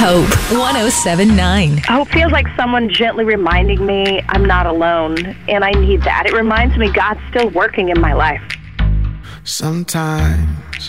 Hope 107.9. Hope feels like someone gently reminding me I'm not alone, and I need that. It reminds me God's still working in my life. Sometimes